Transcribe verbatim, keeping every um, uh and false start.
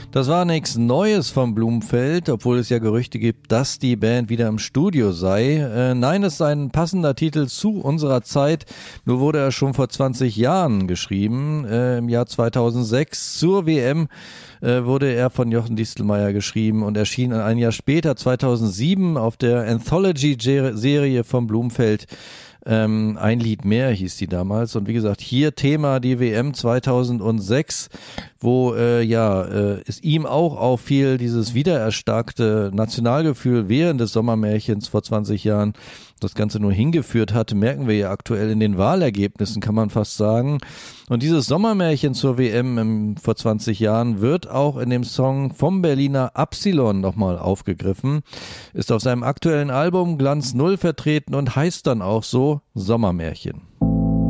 Das war nichts Neues vom Blumfeld, obwohl es ja Gerüchte gibt, dass die Band wieder im Studio sei. Äh, nein, es sei ein passender Titel zu unserer Zeit. Nur wurde er schon vor zwanzig Jahren geschrieben. Äh, im Jahr zweitausendsechs zur W M äh, wurde er von Jochen Distelmeier geschrieben und erschien ein Jahr später, zweitausendsieben, auf der Anthology-Serie vom Blumfeld. Ähm, ein Lied mehr hieß die damals und wie gesagt, hier Thema die W M zweitausendsechs, wo äh, ja äh, es ihm auch auffiel, dieses wiedererstarkte Nationalgefühl während des Sommermärchens vor zwanzig Jahren das Ganze nur hingeführt hatte, merken wir ja aktuell in den Wahlergebnissen, kann man fast sagen. Und dieses Sommermärchen zur W M im, vor zwanzig Jahren wird auch in dem Song vom Berliner Absilon nochmal aufgegriffen, ist auf seinem aktuellen Album Glanz Null vertreten und heißt dann auch so Sommermärchen.